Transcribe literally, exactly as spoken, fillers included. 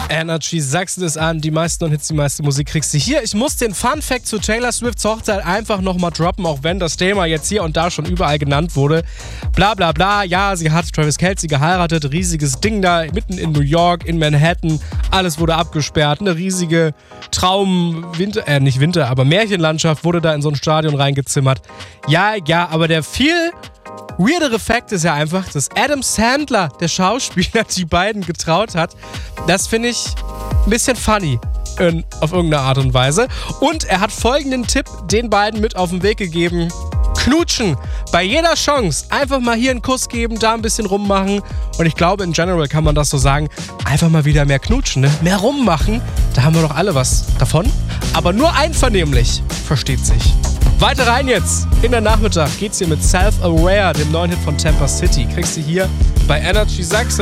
Energy, sagst du es an, die meisten Hits, die meiste Musik kriegst du hier. Ich muss den Fun Fact zu Taylor Swifts Hochzeit einfach nochmal droppen, auch wenn das Thema jetzt hier und da schon überall genannt wurde. Bla bla bla, ja, sie hat Travis Kelce geheiratet, riesiges Ding da, mitten in New York, in Manhattan, alles wurde abgesperrt, eine riesige Traum, Winter, äh nicht Winter, aber Märchenlandschaft wurde da in so ein Stadion reingezimmert. Ja, ja, aber der viel weirdere Fakt ist ja einfach, dass Adam Sandler, der Schauspieler, die beiden getraut hat. Das finde ich ein bisschen funny in, auf irgendeine Art und Weise. Und er hat folgenden Tipp den beiden mit auf den Weg gegeben. Knutschen. Bei jeder Chance einfach mal hier einen Kuss geben, da ein bisschen rummachen. Und ich glaube, in general kann man das so sagen, einfach mal wieder mehr knutschen, ne? Mehr rummachen. Da haben wir doch alle was davon. Aber nur einvernehmlich, versteht sich. Weiter rein jetzt. In der Nachmittag geht's hier mit Self-Aware, dem neuen Hit von Tampa City. Kriegst du hier bei Energy Sachse.